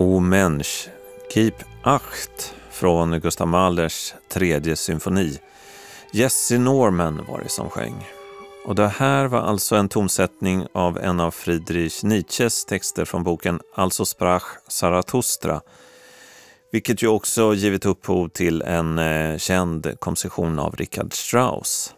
O Mensch, Gib Acht från Gustav Mahlers tredje symfoni. Jesse Norman var det som sjöng. Och det här var alltså en tonsättning av en av Friedrich Nietzsches texter från boken Also sprach Zarathustra, vilket ju också givit upphov till en känd komposition av Richard Strauss.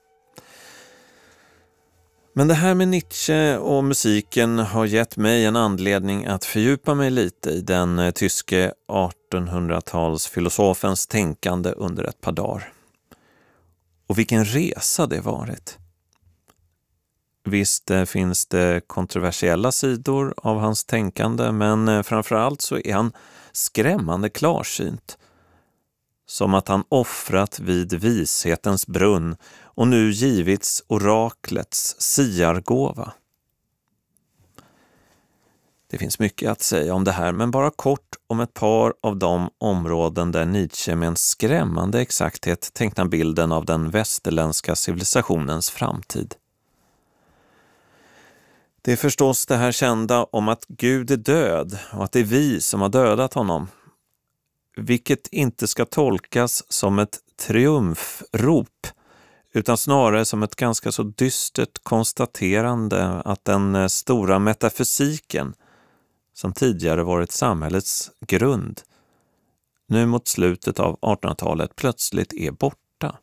Men det här med Nietzsche och musiken har gett mig en anledning att fördjupa mig lite i den tyske 1800-talsfilosofens tänkande under ett par dagar. Och vilken resa det varit. Visst finns det kontroversiella sidor av hans tänkande, men framförallt så är han skrämmande klarsynt. Som att han offrat vid vishetens brunn och nu givits oraklets siargåva. Det finns mycket att säga om det här, men bara kort om ett par av de områden där Nietzsche med en skrämmande exakthet tecknar bilden av den västerländska civilisationens framtid. Det är förstås det här kända om att Gud är död och att det är vi som har dödat honom. Vilket inte ska tolkas som ett triumfrop, utan snarare som ett ganska så dystert konstaterande att den stora metafysiken, som tidigare varit samhällets grund, nu mot slutet av 1800-talet plötsligt är borta.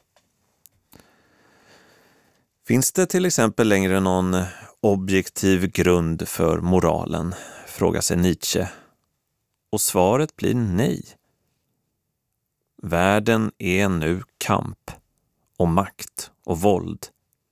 Finns det till exempel längre någon objektiv grund för moralen, frågar sig Nietzsche. Och svaret blir nej. Världen är nu kamp och makt och våld.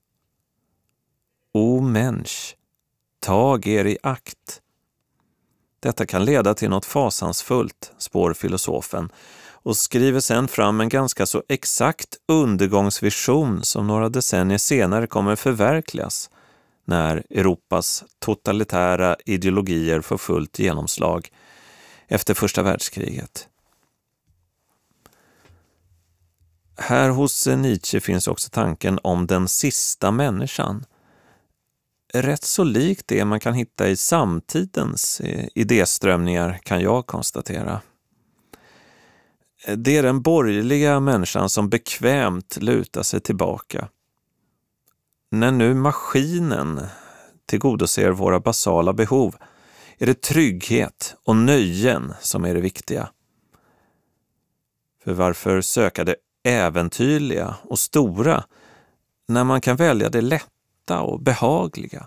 O Mensch, tag er i akt. Detta kan leda till något fasansfullt, spår filosofen, och skriver sen fram en ganska så exakt undergångsvision som några decennier senare kommer förverkligas när Europas totalitära ideologier får fullt genomslag efter första världskriget. Här hos Nietzsche finns också tanken om den sista människan. Rätt så likt det man kan hitta i samtidens idéströmningar, kan jag konstatera. Det är den borgerliga människan som bekvämt lutar sig tillbaka. När nu maskinen tillgodoser våra basala behov är det trygghet och nöjen som är det viktiga. För varför söka det äventyrliga och stora när man kan välja det lätta och behagliga?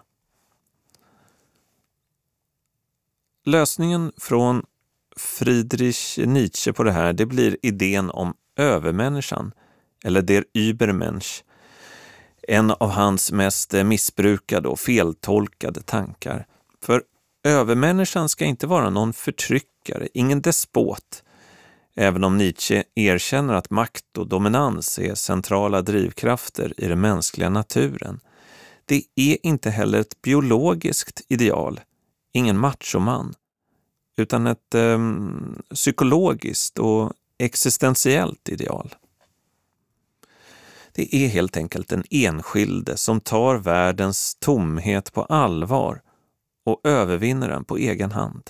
Lösningen från Friedrich Nietzsche på det här, det blir idén om övermänniskan, eller der Übermensch, en av hans mest missbrukade och feltolkade tankar. För övermänniskan ska inte vara någon förtryckare, ingen despot, även om Nietzsche erkänner att makt och dominans är centrala drivkrafter i den mänskliga naturen. Det är inte heller ett biologiskt ideal, ingen machoman, utan ett psykologiskt och existentiellt ideal. Det är helt enkelt en enskilde som tar världens tomhet på allvar och övervinner den på egen hand.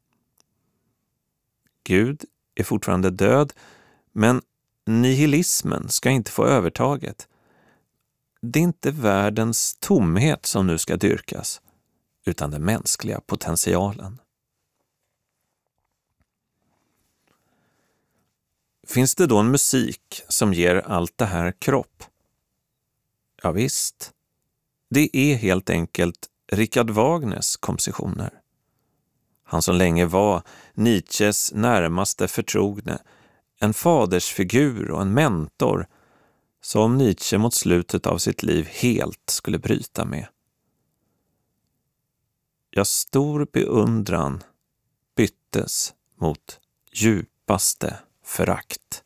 Gud är fortfarande död, men nihilismen ska inte få övertaget. Det är inte världens tomhet som nu ska dyrkas, utan den mänskliga potentialen. Finns det då en musik som ger allt det här kropp? Ja visst. Det är helt enkelt Richard Wagners kompositioner. Han som länge var Nietzsches närmaste förtrogne, en fadersfigur och en mentor som Nietzsche mot slutet av sitt liv helt skulle bryta med. Ja, stor beundran byttes mot djupaste förakt.